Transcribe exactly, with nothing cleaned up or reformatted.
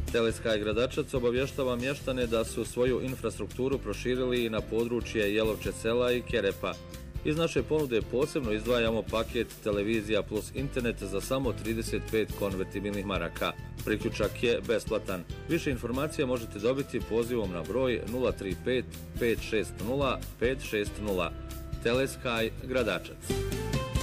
Teleskaj Gradačac obavještava mještane da su svoju infrastrukturu proširili i na područje Jelovče sela i Kerepa. Iz naše ponude posebno izdvajamo paket televizija plus internet za samo trideset pet konvertibilnih maraka. Priključak je besplatan. Više informacija možete dobiti pozivom na broj nula tri pet pet šest nula pet šest nula. Teleskaj Gradačac.